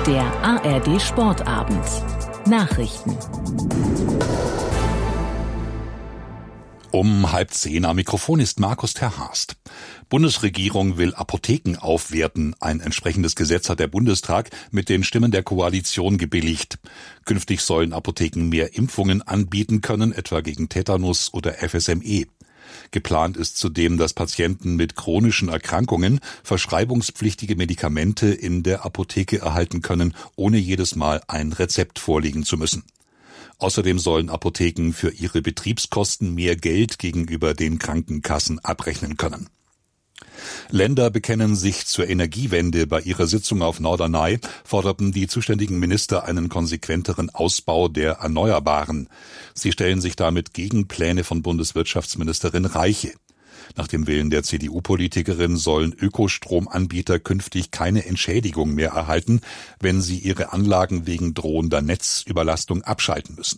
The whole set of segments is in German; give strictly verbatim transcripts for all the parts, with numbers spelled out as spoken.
Der A R D Sportabend. Nachrichten. Um halb zehn am Mikrofon ist Markus Terhorst. Bundesregierung will Apotheken aufwerten. Ein entsprechendes Gesetz hat der Bundestag mit den Stimmen der Koalition gebilligt. Künftig sollen Apotheken mehr Impfungen anbieten können, etwa gegen Tetanus oder F S M E. Geplant ist zudem, dass Patienten mit chronischen Erkrankungen verschreibungspflichtige Medikamente in der Apotheke erhalten können, ohne jedes Mal ein Rezept vorlegen zu müssen. Außerdem sollen Apotheken für ihre Betriebskosten mehr Geld gegenüber den Krankenkassen abrechnen können. Länder bekennen sich zur Energiewende. Bei ihrer Sitzung auf Norderney forderten die zuständigen Minister einen konsequenteren Ausbau der Erneuerbaren. Sie stellen sich damit gegen Pläne von Bundeswirtschaftsministerin Reiche. Nach dem Willen der C D U-Politikerin sollen Ökostromanbieter künftig keine Entschädigung mehr erhalten, wenn sie ihre Anlagen wegen drohender Netzüberlastung abschalten müssen.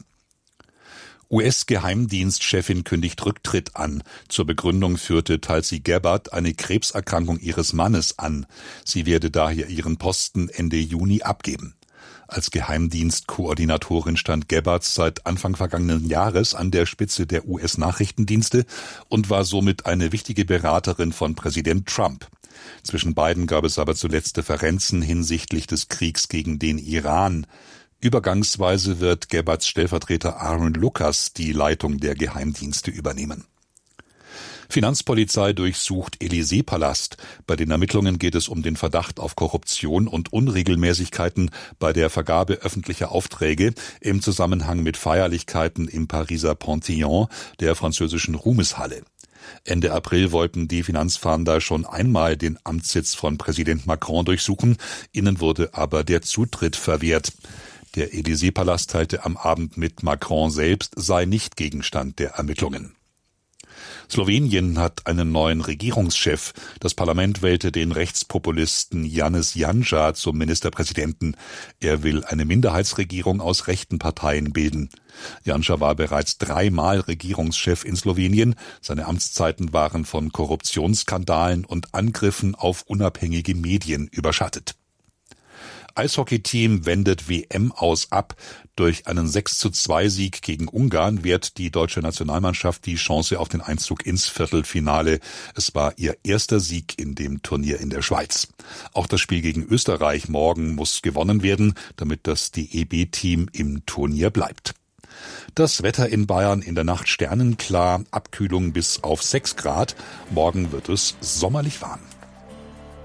U S-Geheimdienstchefin kündigt Rücktritt an. Zur Begründung führte Tulsi Gabbard eine Krebserkrankung ihres Mannes an. Sie werde daher ihren Posten Ende Juni abgeben. Als Geheimdienstkoordinatorin stand Gabbard seit Anfang vergangenen Jahres an der Spitze der U S-Nachrichtendienste und war somit eine wichtige Beraterin von Präsident Trump. Zwischen beiden gab es aber zuletzt Differenzen hinsichtlich des Kriegs gegen den Iran. Übergangsweise wird Gabbards Stellvertreter Aaron Lucas die Leitung der Geheimdienste übernehmen. Finanzpolizei durchsucht Élysée-Palast. Bei den Ermittlungen geht es um den Verdacht auf Korruption und Unregelmäßigkeiten bei der Vergabe öffentlicher Aufträge im Zusammenhang mit Feierlichkeiten im Pariser Panthéon, der französischen Ruhmeshalle. Ende April wollten die Finanzfahnder schon einmal den Amtssitz von Präsident Macron durchsuchen, ihnen wurde aber der Zutritt verwehrt. Der Élysée-Palast teilte am Abend mit, Macron selbst sei nicht Gegenstand der Ermittlungen. Slowenien hat einen neuen Regierungschef. Das Parlament wählte den Rechtspopulisten Janez Janša zum Ministerpräsidenten. Er will eine Minderheitsregierung aus rechten Parteien bilden. Janša war bereits dreimal Regierungschef in Slowenien. Seine Amtszeiten waren von Korruptionsskandalen und Angriffen auf unabhängige Medien überschattet. Eishockeyteam wendet W M aus ab. Durch einen sechs zu zwei Sieg gegen Ungarn wehrt die deutsche Nationalmannschaft die Chance auf den Einzug ins Viertelfinale. Es war ihr erster Sieg in dem Turnier in der Schweiz. Auch das Spiel gegen Österreich morgen muss gewonnen werden, damit das D E B-Team im Turnier bleibt. Das Wetter in Bayern in der Nacht sternenklar, Abkühlung bis auf sechs Grad. Morgen wird es sommerlich warm.